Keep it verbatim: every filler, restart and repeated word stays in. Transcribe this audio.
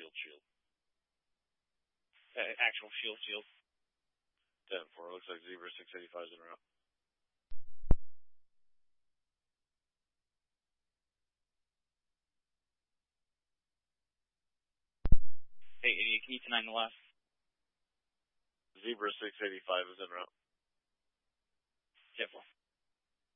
shield, shield. Uh, actual shield, shield. ten four, looks like Zebra six eighty-five is en route. Hey, can you nine the last? Zebra six eighty-five is en route. ten four.